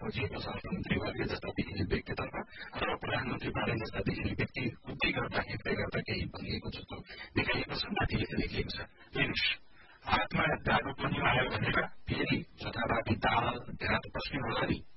खोजिएको छ अर्थमन्त्रीवर्ग जस्ता देखिने व्यक्तितर्फ अथवा प्रधानमन्त्री बने जस्ता देखिने व्यक्ति उठ्दै गर्दा केही भनिएको जस्तो देखाइएको छ। माथि लेखिएको छ, हेर्नुहोस् हातमा जाडो पनि आयो भनेर फेरि जथाभावी दाल भात बस्नु होला नि